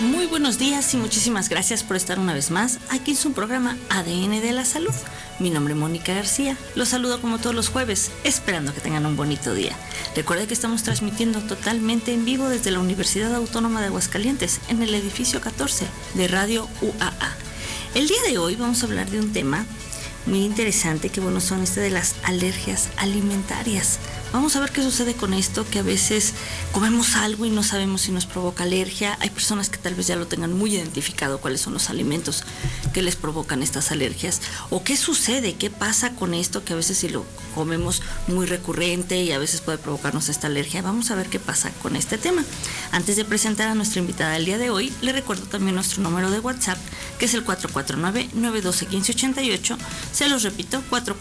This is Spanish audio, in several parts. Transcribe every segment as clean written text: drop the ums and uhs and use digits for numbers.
Muy buenos días y muchísimas gracias por estar una vez más aquí en su programa ADN de la Salud. Mi nombre es Mónica García, los saludo como todos los jueves, esperando que tengan un bonito día. Recuerden que estamos transmitiendo totalmente en vivo desde la Universidad Autónoma de Aguascalientes, en el edificio 14 de Radio UAA. El día de hoy vamos a hablar de un tema muy interesante, que bueno, son de las alergias alimentarias. Vamos a ver qué sucede con esto, que a veces comemos algo y no sabemos si nos provoca alergia. Hay personas que tal vez ya lo tengan muy identificado, cuáles son los alimentos que les provocan estas alergias. O qué sucede, qué pasa con esto, que a veces si lo comemos muy recurrente y a veces puede provocarnos esta alergia. Vamos a ver qué pasa con este tema. Antes de presentar a nuestra invitada del día de hoy, le recuerdo también nuestro número de WhatsApp, que es el 449-912-1588. Se los repito,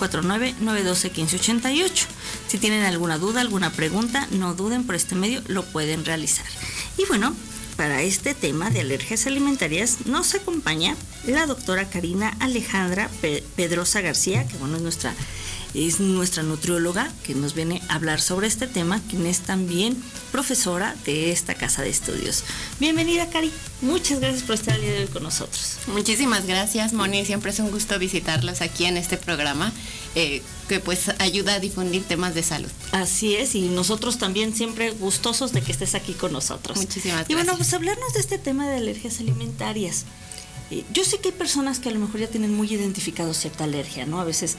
449-912-1588. Si tienen alguna duda, alguna pregunta, no duden, por este medio lo pueden realizar. Y bueno, para este tema de alergias alimentarias nos acompaña la doctora Karina Alejandra Pedrosa García, que bueno, es nuestra nutrióloga, que nos viene a hablar sobre este tema, quien es también profesora de esta casa de estudios. Bienvenida, Cari. Muchas gracias por estar el día de hoy con nosotros. Muchísimas gracias, Moni. Siempre es un gusto visitarlos aquí en este programa, que pues ayuda a difundir temas de salud. Así es, y nosotros también siempre gustosos de que estés aquí con nosotros. Muchísimas gracias. Y bueno, pues hablarnos de este tema de alergias alimentarias. Yo sé que hay personas que a lo mejor ya tienen muy identificado cierta alergia, ¿no? A veces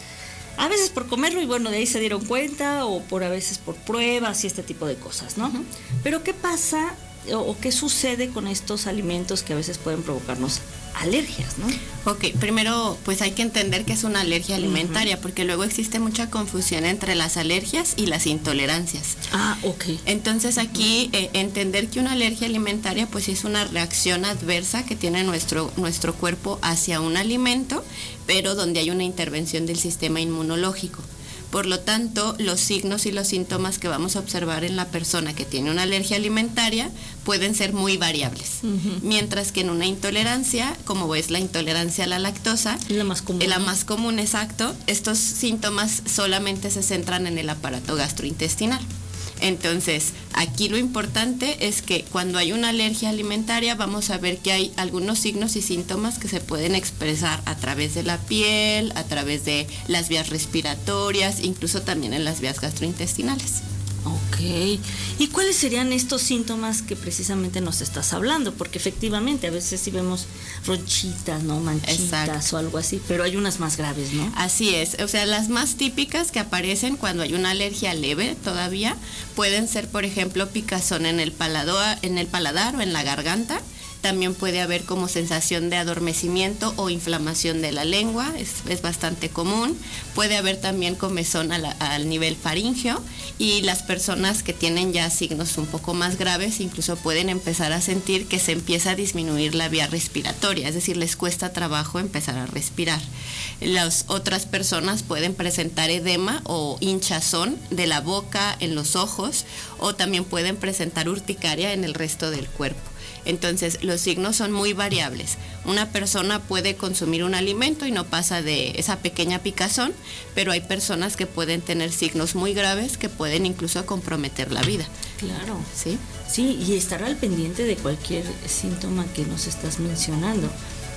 por comerlo y bueno, de ahí se dieron cuenta, o a veces por pruebas y este tipo de cosas, ¿no? Uh-huh. Pero ¿qué pasa o qué sucede con estos alimentos que a veces pueden provocarnos alergias, ¿no? Ok, primero pues hay que entender que es una alergia alimentaria, uh-huh, porque luego existe mucha confusión entre las alergias y las intolerancias. Ah, ok. Entonces aquí entender que una alergia alimentaria pues es una reacción adversa que tiene nuestro cuerpo hacia un alimento, pero donde hay una intervención del sistema inmunológico. Por lo tanto, los signos y los síntomas que vamos a observar en la persona que tiene una alergia alimentaria pueden ser muy variables. Uh-huh. Mientras que en una intolerancia, como es la intolerancia a la lactosa, la más común, exacto, estos síntomas solamente se centran en el aparato gastrointestinal. Entonces, aquí lo importante es que cuando hay una alergia alimentaria vamos a ver que hay algunos signos y síntomas que se pueden expresar a través de la piel, a través de las vías respiratorias, incluso también en las vías gastrointestinales. Ok. ¿Y cuáles serían estos síntomas que precisamente nos estás hablando? Porque efectivamente a veces sí vemos ronchitas, ¿no? Manchitas. Exacto. O algo así, pero hay unas más graves, ¿no? Así es. O sea, las más típicas que aparecen cuando hay una alergia leve todavía pueden ser, por ejemplo, picazón en el paladar o en la garganta. También puede haber como sensación de adormecimiento o inflamación de la lengua, es bastante común. Puede haber también comezón al nivel faríngeo, y las personas que tienen ya signos un poco más graves incluso pueden empezar a sentir que se empieza a disminuir la vía respiratoria, es decir, les cuesta trabajo empezar a respirar. Las otras personas pueden presentar edema o hinchazón de la boca, en los ojos, o también pueden presentar urticaria en el resto del cuerpo. Entonces, los signos son muy variables. Una persona puede consumir un alimento y no pasa de esa pequeña picazón, pero hay personas que pueden tener signos muy graves que pueden incluso comprometer la vida. Claro. ¿Sí? Sí, y estar al pendiente de cualquier síntoma que nos estás mencionando.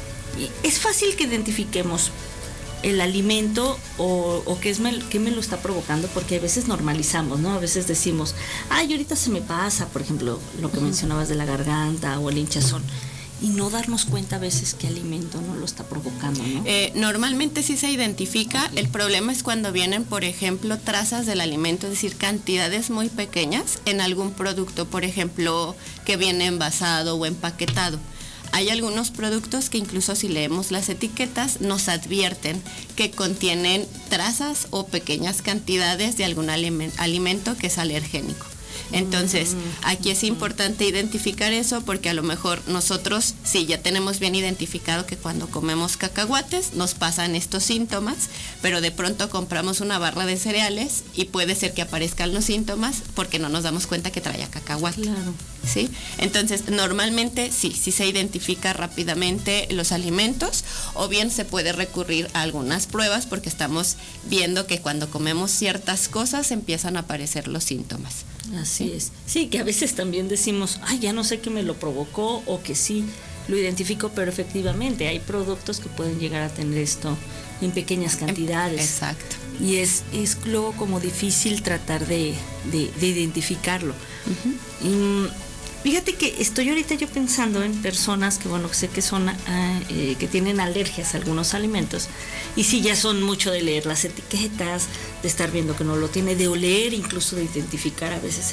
Y es fácil que identifiquemos el alimento o qué me lo está provocando, porque a veces normalizamos, ¿no? A veces decimos, ay, ahorita se me pasa, por ejemplo, lo que mencionabas de la garganta o el hinchazón, y no darnos cuenta a veces qué alimento no lo está provocando, ¿no? Normalmente sí se identifica. Okay. El problema es cuando vienen, por ejemplo, trazas del alimento, es decir, cantidades muy pequeñas en algún producto, por ejemplo, que viene envasado o empaquetado. Hay algunos productos que incluso si leemos las etiquetas nos advierten que contienen trazas o pequeñas cantidades de algún alimento que es alergénico. Entonces, aquí es importante identificar eso, porque a lo mejor nosotros sí ya tenemos bien identificado que cuando comemos cacahuates nos pasan estos síntomas, pero de pronto compramos una barra de cereales y puede ser que aparezcan los síntomas porque no nos damos cuenta que traía cacahuate. Claro. ¿Sí? Entonces, normalmente sí se identifica rápidamente los alimentos, o bien se puede recurrir a algunas pruebas porque estamos viendo que cuando comemos ciertas cosas empiezan a aparecer los síntomas. Así es. Sí, que a veces también decimos, ay, ya no sé qué me lo provocó o que sí lo identifico, pero efectivamente hay productos que pueden llegar a tener esto en pequeñas cantidades. Exacto. Y es luego como difícil tratar de identificarlo. Uh-huh. Fíjate que estoy ahorita yo pensando en personas que, bueno, sé que son que tienen alergias a algunos alimentos, y sí, ya son mucho de leer las etiquetas, de estar viendo que no lo tiene, de oler, incluso de identificar a veces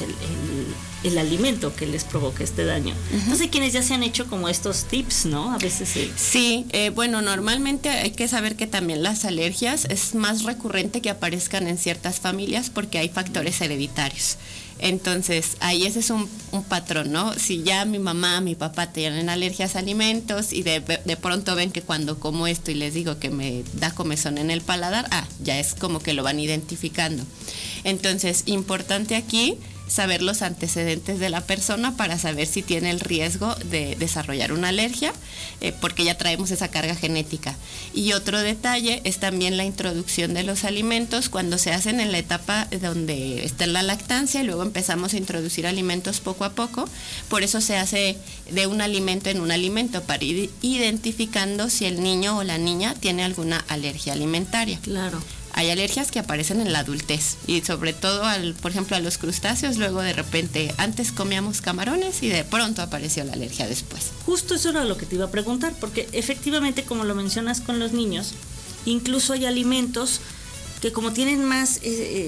el alimento que les provoca este daño. Uh-huh. Entonces, quienes ya se han hecho como estos tips, ¿no? A veces sí, bueno, normalmente hay que saber que también las alergias es más recurrente que aparezcan en ciertas familias porque hay factores hereditarios. Entonces, ahí ese es un patrón, ¿no? Si ya mi mamá, mi papá tienen alergias a alimentos y de pronto ven que cuando como esto y les digo que me da comezón en el paladar, ya es como que lo van identificando. Entonces, importante aquí saber los antecedentes de la persona para saber si tiene el riesgo de desarrollar una alergia, porque ya traemos esa carga genética. Y otro detalle es también la introducción de los alimentos cuando se hacen en la etapa donde está la lactancia y luego empezamos a introducir alimentos poco a poco. Por eso se hace de un alimento en un alimento para ir identificando si el niño o la niña tiene alguna alergia alimentaria. Claro. Hay alergias que aparecen en la adultez y sobre todo, por ejemplo, a los crustáceos, luego de repente, antes comíamos camarones y de pronto apareció la alergia después. Justo eso era lo que te iba a preguntar, porque efectivamente, como lo mencionas con los niños, incluso hay alimentos que como tienen más,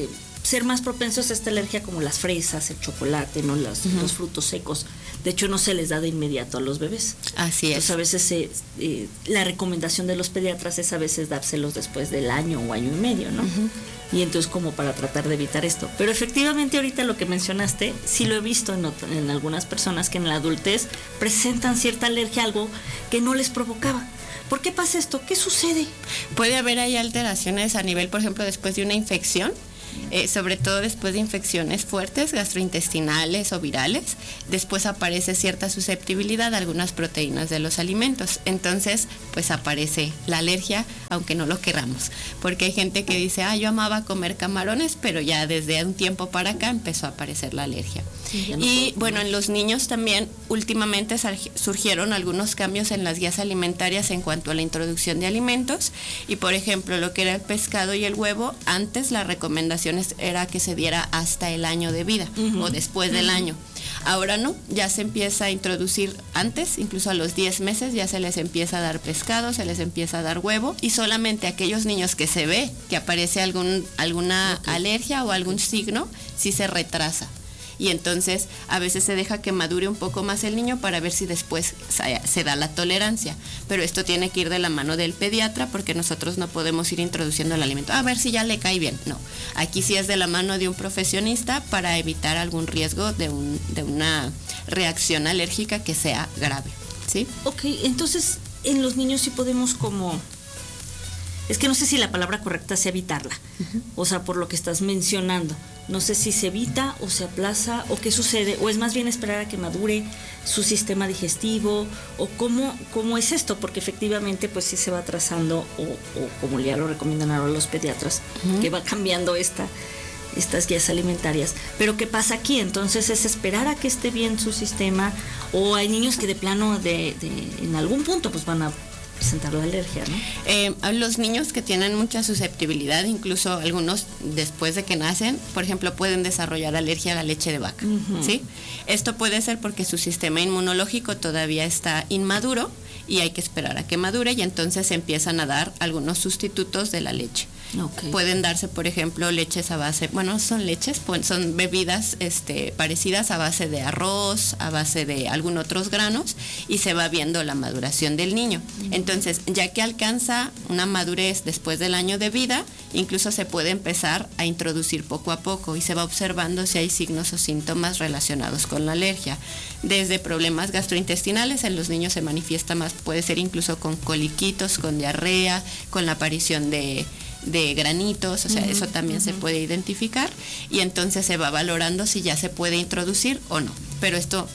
ser más propensos a esta alergia, como las fresas, el chocolate, ¿no? Los frutos secos. De hecho, no se les da de inmediato a los bebés. Así es. Entonces, a veces la recomendación de los pediatras es a veces dárselos después del año o año y medio, ¿no? Uh-huh. Y entonces como para tratar de evitar esto. Pero efectivamente ahorita lo que mencionaste, sí lo he visto en algunas personas que en la adultez presentan cierta alergia a algo que no les provocaba. ¿Por qué pasa esto? ¿Qué sucede? Puede haber ahí alteraciones a nivel, por ejemplo, después de una infección. Sobre todo después de infecciones fuertes, gastrointestinales o virales, después aparece cierta susceptibilidad a algunas proteínas de los alimentos. Entonces, pues aparece la alergia, aunque no lo queramos. Porque hay gente que dice, yo amaba comer camarones, pero ya desde un tiempo para acá empezó a aparecer la alergia. Sí, y bueno, en los niños también últimamente surgieron algunos cambios en las guías alimentarias en cuanto a la introducción de alimentos. Y por ejemplo, lo que era el pescado y el huevo, antes la recomendación era que se diera hasta el año de vida o después del año. Ahora no, ya se empieza a introducir antes, incluso a los 10 meses ya se les empieza a dar pescado, se les empieza a dar huevo, y solamente aquellos niños que se ve que aparece alguna alergia o algún signo, sí se retrasa. Y entonces a veces se deja que madure un poco más el niño para ver si después se da la tolerancia. Pero esto tiene que ir de la mano del pediatra porque nosotros no podemos ir introduciendo el alimento. A ver si ya le cae bien. No, aquí sí es de la mano de un profesionista para evitar algún riesgo de una reacción alérgica que sea grave. ¿Sí? Ok, entonces en los niños sí podemos como... Es que no sé si la palabra correcta es evitarla, o sea, por lo que estás mencionando. No sé si se evita o se aplaza o qué sucede, o es más bien esperar a que madure su sistema digestivo, o cómo es esto, porque efectivamente pues sí se va atrasando, o como ya lo recomiendan ahora los pediatras, que va cambiando estas guías alimentarias. Pero ¿qué pasa aquí? Entonces es esperar a que esté bien su sistema, o hay niños que de plano en algún punto pues van a presentar la alergia, ¿no? Los niños que tienen mucha susceptibilidad, incluso algunos después de que nacen, por ejemplo, pueden desarrollar alergia a la leche de vaca, ¿sí? Esto puede ser porque su sistema inmunológico todavía está inmaduro y hay que esperar a que madure, y entonces se empiezan a dar algunos sustitutos de la leche. Okay. Pueden darse, por ejemplo, leches a base, bueno, son leches, son bebidas parecidas a base de arroz, a base de algún otros granos, y se va viendo la maduración del niño. Entonces, ya que alcanza una madurez después del año de vida, incluso se puede empezar a introducir poco a poco y se va observando si hay signos o síntomas relacionados con la alergia. Desde problemas gastrointestinales, en los niños se manifiesta más, puede ser incluso con coliquitos, con diarrea, con la aparición de granitos, o sea, eso también se puede identificar, y entonces se va valorando si ya se puede introducir o no. Pero esto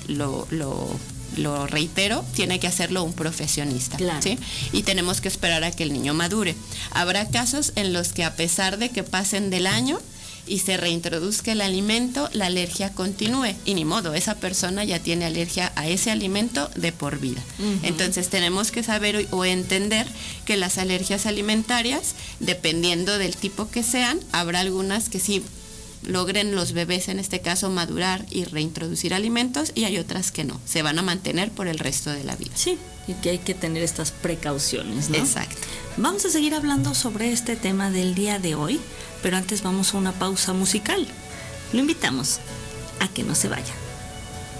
lo reitero, tiene que hacerlo un profesionista, claro. ¿Sí? Y tenemos que esperar a que el niño madure. Habrá casos en los que a pesar de que pasen del año, y se reintroduzca el alimento, la alergia continúe. Y ni modo, esa persona ya tiene alergia a ese alimento de por vida. Entonces tenemos que saber o entender que las alergias alimentarias, dependiendo del tipo que sean, habrá algunas que sí logren los bebés, en este caso, madurar y reintroducir alimentos, y hay otras que no, se van a mantener por el resto de la vida. Sí, y que hay que tener estas precauciones, ¿no? Exacto. Vamos a seguir hablando sobre este tema del día de hoy, pero antes vamos a una pausa musical. Lo invitamos a que no se vaya.